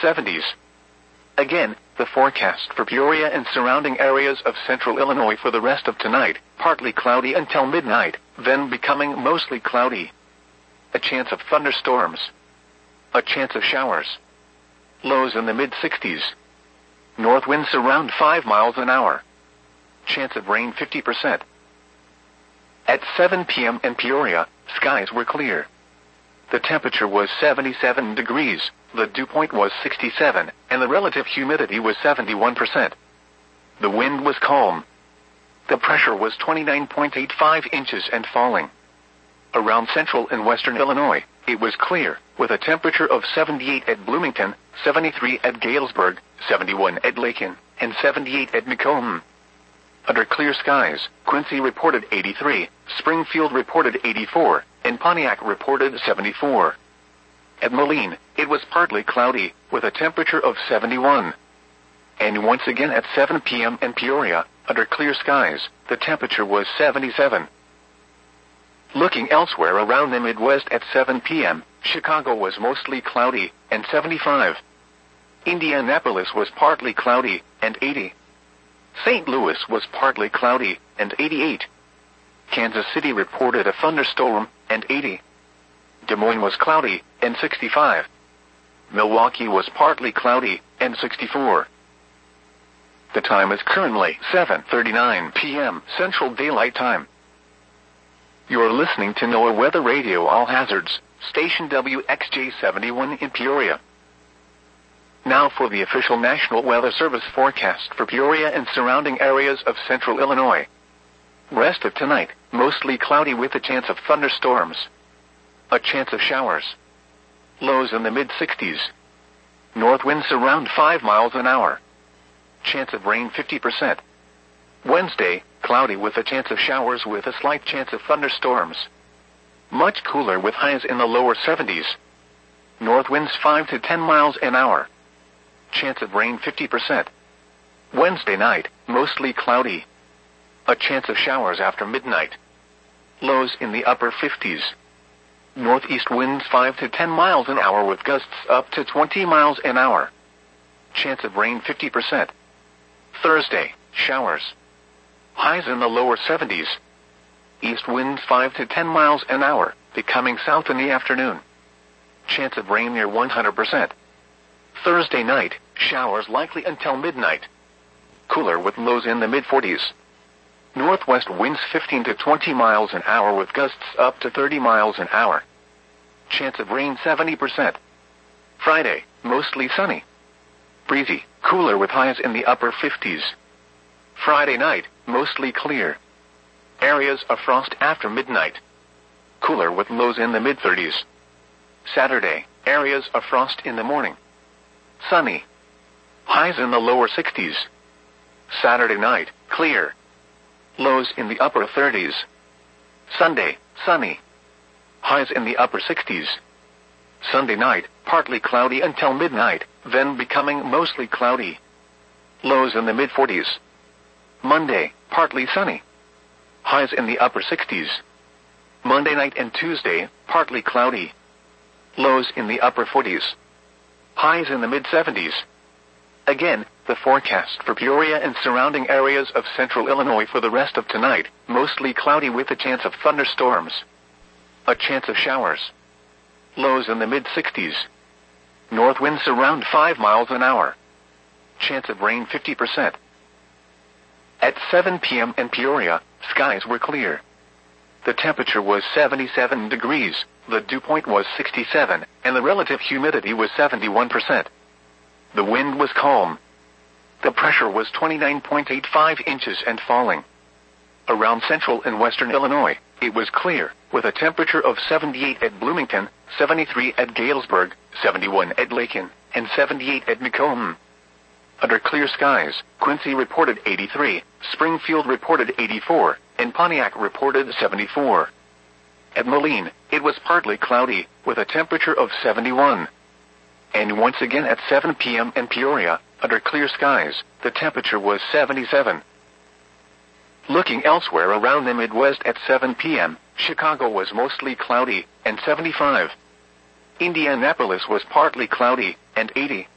mid-70s. Again, the forecast for Peoria and surrounding areas of central Illinois for the rest of tonight, partly cloudy until midnight, then becoming mostly cloudy. A chance of thunderstorms. A chance of showers. Lows in the mid-60s. North winds around 5 miles an hour. Chance of rain 50%. At 7 p.m. in Peoria, skies were clear. The temperature was 77 degrees, the dew point was 67, and the relative humidity was 71%. The wind was calm. The pressure was 29.85 inches and falling. Around central and western Illinois, it was clear, with a temperature of 78 at Bloomington, 73 at Galesburg, 71 at Lakin, and 78 at Macomb. Under clear skies, Quincy reported 83, Springfield reported 84, and Pontiac reported 74. At Moline, it was partly cloudy, with a temperature of 71. And once again at 7 p.m. in Peoria, under clear skies, the temperature was 77. Looking elsewhere around the Midwest at 7 p.m., Chicago was mostly cloudy, and 75. Indianapolis was partly cloudy, and 80. St. Louis was partly cloudy, and 88. Kansas City reported a thunderstorm, and 80. Des Moines was cloudy, and 65. Milwaukee was partly cloudy, and 64. The time is currently 7:39 p.m. Central Daylight Time. You're listening to NOAA Weather Radio All Hazards, station WXJ71 in Peoria. Now for the official National Weather Service forecast for Peoria and surrounding areas of central Illinois. Rest of tonight, mostly cloudy with a chance of thunderstorms. A chance of showers. Lows in the mid-60s. North winds around 5 miles an hour. Chance of rain 50%. Wednesday, cloudy with a chance of showers with a slight chance of thunderstorms. Much cooler with highs in the lower 70s. North winds 5 to 10 miles an hour. Chance of rain 50%. Wednesday night, mostly cloudy. A chance of showers after midnight. Lows in the upper 50s. Northeast winds 5 to 10 miles an hour with gusts up to 20 miles an hour. Chance of rain 50%. Thursday, showers. Highs in the lower 70s. East winds 5 to 10 miles an hour, becoming south in the afternoon. Chance of rain near 100%. Thursday night, showers likely until midnight. Cooler with lows in the mid-40s. Northwest winds 15 to 20 miles an hour with gusts up to 30 miles an hour. Chance of rain 70%. Friday, mostly sunny. Breezy, cooler with highs in the upper 50s. Friday night, mostly clear. Areas of frost after midnight. Cooler with lows in the mid-30s. Saturday, areas of frost in the morning. Sunny. Highs in the lower 60s. Saturday night, clear. Lows in the upper 30s. Sunday, sunny. Highs in the upper 60s. Sunday night, partly cloudy until midnight, then becoming mostly cloudy. Lows in the mid-40s. Monday, partly sunny. Highs in the upper 60s. Monday night and Tuesday, partly cloudy. Lows in the upper 40s. Highs in the mid-70s. Again, the forecast for Peoria and surrounding areas of central Illinois for the rest of tonight, mostly cloudy with a chance of thunderstorms. A chance of showers. Lows in the mid-60s. North winds around 5 miles an hour. Chance of rain 50%. At 7 p.m. in Peoria, skies were clear. The temperature was 77 degrees, the dew point was 67, and the relative humidity was 71%. The wind was calm. The pressure was 29.85 inches and falling. Around central and western Illinois, it was clear, with a temperature of 78 at Bloomington, 73 at Galesburg, 71 at Lakin, and 78 at Macomb. Under clear skies, Quincy reported 83, Springfield reported 84, and Pontiac reported 74. At Moline, it was partly cloudy, with a temperature of 71. And once again at 7 p.m. in Peoria, under clear skies, the temperature was 77. Looking elsewhere around the Midwest at 7 p.m., Chicago was mostly cloudy, and 75. Indianapolis was partly cloudy, and 80.